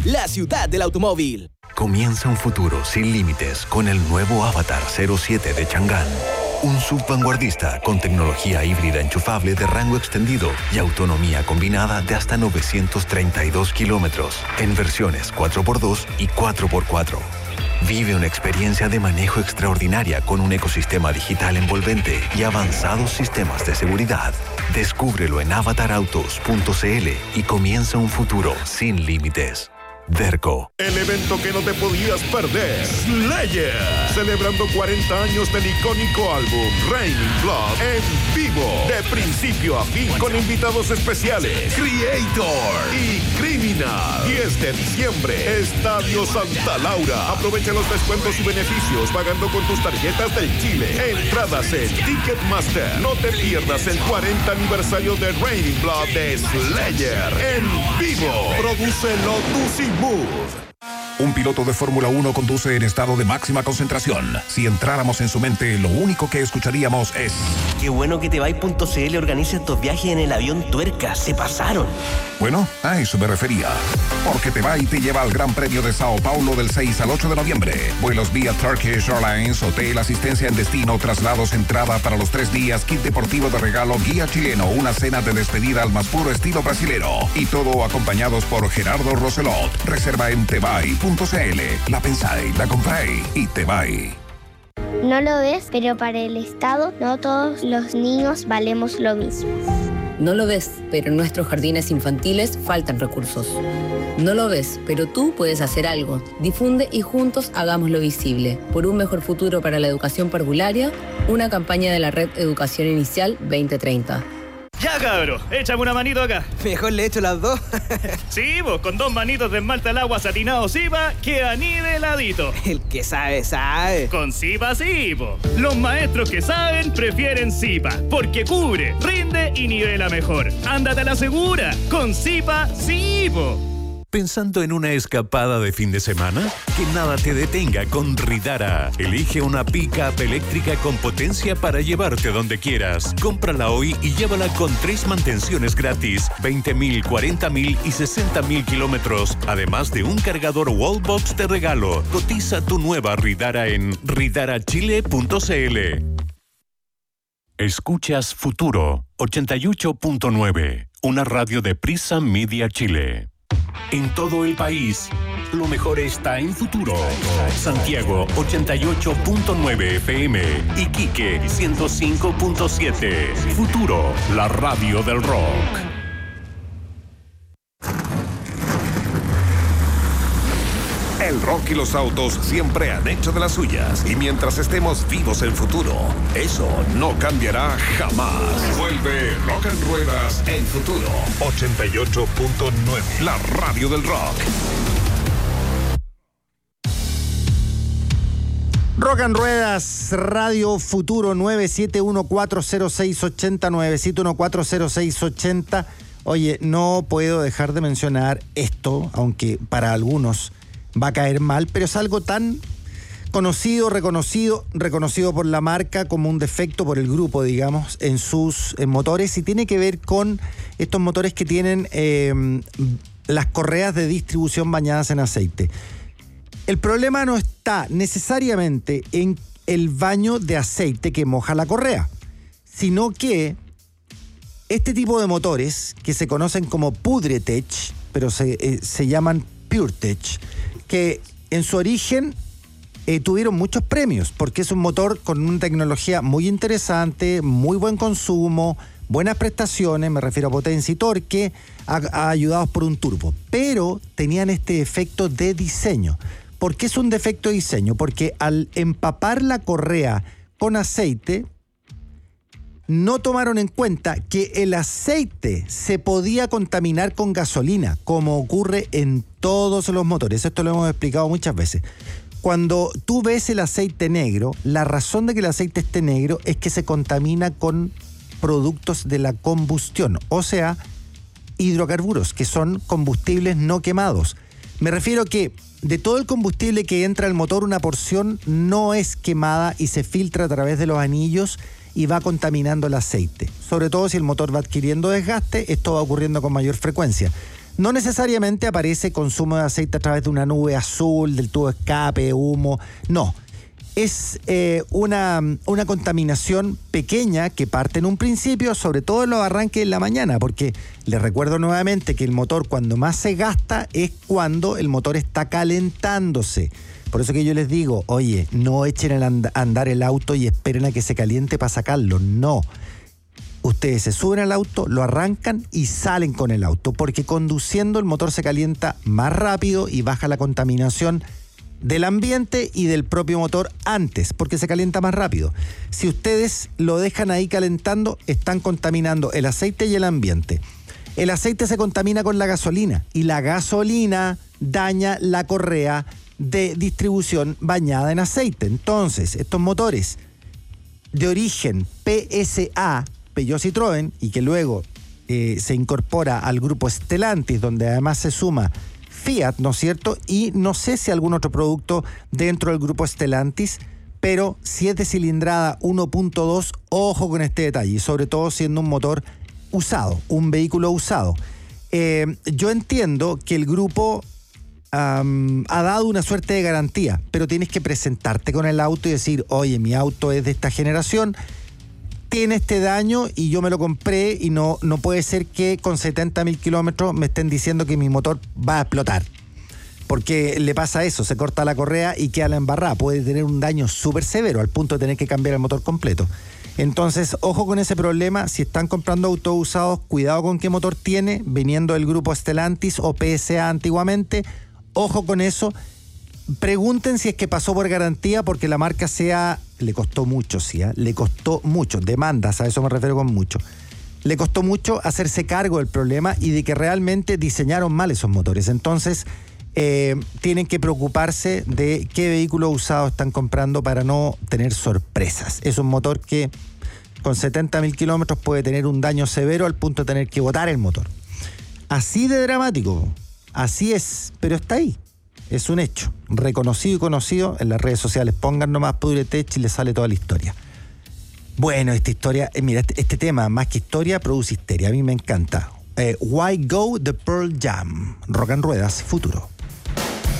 la ciudad del automóvil. Comienza un futuro sin límites con el nuevo Avatar 07 de Chang'an. Un SUV vanguardista con tecnología híbrida enchufable de rango extendido y autonomía combinada de hasta 932 kilómetros en versiones 4x2 y 4x4. Vive una experiencia de manejo extraordinaria con un ecosistema digital envolvente y avanzados sistemas de seguridad. Descúbrelo en avatarautos.cl y comienza un futuro sin límites. Derco. El evento que no te podías perder. Slayer. Celebrando 40 años del icónico álbum Raining Blood en vivo. De principio a fin con invitados especiales. Creator y Criminal. 10 de diciembre. Estadio Santa Laura. Aprovecha los descuentos y beneficios pagando con tus tarjetas del Chile. Entradas en Ticketmaster. No te pierdas el 40 aniversario de Raining Blood de Slayer en vivo. Produce Lotus y Move. Un piloto de Fórmula 1 conduce en estado de máxima concentración. Si entráramos en su mente, lo único que escucharíamos es... Qué bueno que Tebay.cl organiza estos viajes en el avión Tuerca. Se pasaron. Bueno, a eso me refería. Porque Tebay te lleva al Gran Premio de Sao Paulo del 6 al 8 de noviembre. Vuelos vía Turkish Airlines, hotel, asistencia en destino, traslados, entrada para los 3 días, kit deportivo de regalo, guía chileno, una cena de despedida al más puro estilo brasilero. Y todo acompañados por Gerardo Roselot. Reserva en Tebay.cl. La pensáis, la compráis y Tebay. No lo ves, pero para el Estado no todos los niños valemos lo mismo. No lo ves, pero en nuestros jardines infantiles faltan recursos. No lo ves, pero tú puedes hacer algo. Difunde y juntos hagámoslo visible. Por un mejor futuro para la educación parvularia, una campaña de la Red Educación Inicial 2030. Ya, cabro, échame una manito acá. Mejor le echo las dos. Sí, vos, con 2 manitos de esmalta al agua satinado Zipa, queda niveladito. El que sabe, sabe. Con Zipa sí, po. Los maestros que saben prefieren Zipa, porque cubre, rinde y nivela mejor. Ándate a la segura, con Zipa sí, po. ¿Pensando en una escapada de fin de semana? Que nada te detenga con Ridara. Elige una pick-up eléctrica con potencia para llevarte donde quieras. Cómprala hoy y llévala con 3 mantenciones gratis, 20.000, 40.000 y 60.000 kilómetros. Además de un cargador Wallbox de regalo. Cotiza tu nueva Ridara en ridarachile.cl. Escuchas Futuro 88.9, una radio de Prisa Media Chile. En todo el país, lo mejor está en Futuro. Santiago 88.9 FM, Iquique 105.7. Futuro, la radio del rock. El rock y los autos siempre han hecho de las suyas. Y mientras estemos vivos en Futuro, eso no cambiará jamás. Vuelve Rock en Ruedas en Futuro 88.9. La radio del rock. Rock en Ruedas, Radio Futuro 9714068, 9714068. Oye, no puedo dejar de mencionar esto, aunque para algunos va a caer mal, pero es algo tan conocido, reconocido por la marca como un defecto por el grupo, digamos, en sus motores, y tiene que ver con estos motores que tienen las correas de distribución bañadas en aceite. El problema no está necesariamente en el baño de aceite que moja la correa, sino que este tipo de motores, que se conocen como PudreTech, pero se llaman PureTech, que en su origen tuvieron muchos premios, porque es un motor con una tecnología muy interesante, muy buen consumo, buenas prestaciones, me refiero a potencia y torque, ayudados por un turbo, pero tenían este defecto de diseño. ¿Por qué es un defecto de diseño? Porque al empapar la correa con aceite, no tomaron en cuenta que el aceite se podía contaminar con gasolina, como ocurre en todos los motores. Esto lo hemos explicado muchas veces. Cuando tú ves el aceite negro, la razón de que el aceite esté negro es que se contamina con productos de la combustión, o sea, hidrocarburos, que son combustibles no quemados. Me refiero que de todo el combustible que entra al motor, una porción no es quemada y se filtra a través de los anillos y va contaminando el aceite. Sobre todo si el motor va adquiriendo desgaste, esto va ocurriendo con mayor frecuencia. No necesariamente aparece consumo de aceite a través de una nube azul, del tubo de escape, humo. No. Es una contaminación pequeña que parte en un principio, sobre todo en los arranques en la mañana, porque les recuerdo nuevamente que el motor cuando más se gasta es cuando el motor está calentándose. Por eso que yo les digo, oye, no echen a andar el auto y esperen a que se caliente para sacarlo. No. Ustedes se suben al auto, lo arrancan y salen con el auto, porque conduciendo el motor se calienta más rápido y baja la contaminación del ambiente y del propio motor antes, porque se calienta más rápido. Si ustedes lo dejan ahí calentando, están contaminando el aceite y el ambiente. El aceite se contamina con la gasolina y la gasolina daña la correa de distribución bañada en aceite. Entonces, estos motores de origen PSA, Peugeot Citroën, y que luego se incorpora al grupo Stellantis, donde además se suma Fiat, ¿no es cierto? Y no sé si algún otro producto dentro del grupo Stellantis, pero si es de cilindrada 1.2, ojo con este detalle, sobre todo siendo un motor usado, un vehículo usado. Yo entiendo que el grupo ha dado una suerte de garantía, pero tienes que presentarte con el auto y decir, oye, mi auto es de esta generación, tiene este daño y yo me lo compré y no puede ser que con 70.000 kilómetros me estén diciendo que mi motor va a explotar. Porque le pasa eso, se corta la correa y queda la embarrada. Puede tener un daño súper severo al punto de tener que cambiar el motor completo. Entonces, ojo con ese problema. Si están comprando autos usados, cuidado con qué motor tiene, viniendo del grupo Stellantis o PSA antiguamente. Ojo con eso. Pregunten si es que pasó por garantía, porque la marca le costó mucho, le costó mucho, demandas, a eso me refiero con mucho. Le costó mucho hacerse cargo del problema y de que realmente diseñaron mal esos motores. Entonces, tienen que preocuparse de qué vehículo usado están comprando para no tener sorpresas. Es un motor que con 70.000 kilómetros puede tener un daño severo al punto de tener que botar el motor. Así de dramático, así es, pero está ahí. Es un hecho, reconocido y conocido en las redes sociales. Pongan nomás Pudretech y les sale toda la historia. Bueno, esta historia, mira, este tema, más que historia, produce histeria. A mí me encanta. Why Go the Pearl Jam. Rock and Ruedas, futuro.